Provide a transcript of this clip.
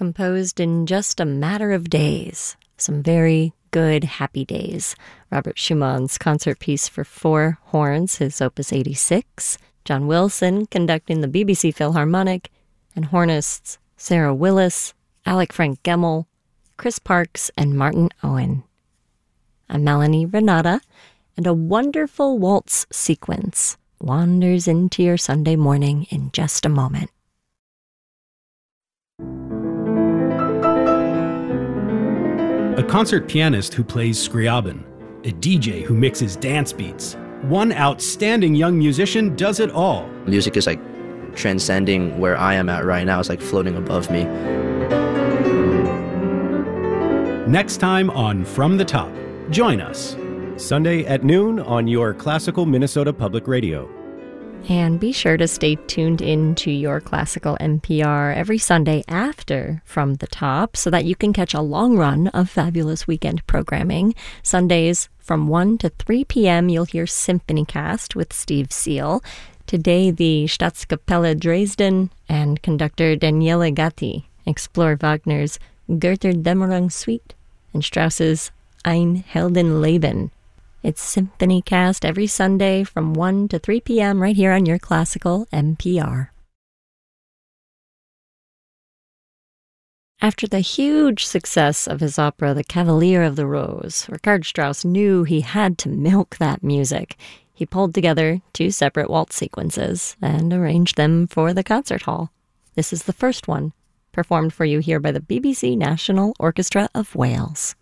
composed in just a matter of days. Some very good, happy days. Robert Schumann's concert piece for four horns, his Opus 86. John Wilson conducting the BBC Philharmonic, and hornists Sarah Willis, Alec Frank Gemmel, Chris Parks, and Martin Owen. I'm Melanie Renata, and a wonderful waltz sequence wanders into your Sunday morning in just a moment. A concert pianist who plays Scriabin, a DJ who mixes dance beats. One outstanding young musician does it all. Music is like transcending where I am at right now. It's like floating above me. Next time on From the Top, join us. Sunday at noon on your classical Minnesota Public Radio. And be sure to stay tuned in to your classical NPR every Sunday after From the Top so that you can catch a long run of fabulous weekend programming. Sundays from 1 to 3 p.m. you'll hear Symphonycast with Steve Seal. Today, the Staatskapelle Dresden and conductor Daniele Gatti explore Wagner's Götterdämmerung Suite and Strauss's Ein Heldenleben. It's Symphonycast every Sunday from 1 to 3 p.m. right here on your classical NPR. After the huge success of his opera The Cavalier of the Rose, Richard Strauss knew he had to milk that music. He pulled together two separate waltz sequences and arranged them for the concert hall. This is the first one, performed for you here by the BBC National Orchestra of Wales.